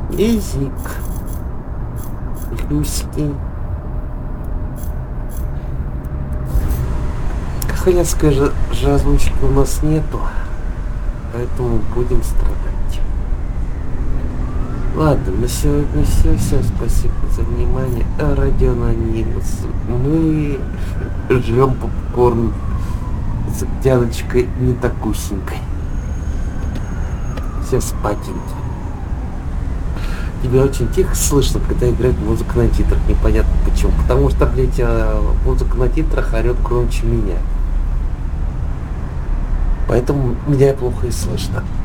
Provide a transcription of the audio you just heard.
Язык. Люськи. Хренской же озвучки у нас нету, поэтому будем страдать. Ладно, на сегодня все. Всем спасибо за внимание. Радионанимус. Мы жрем попкорн с октяночкой не такусенькой. Все спатеньки. Тебя очень тихо слышно, когда играет музыка на титрах. Непонятно почему. Потому что, блядь, музыка на титрах орет громче меня. Поэтому меня плохо и слышно.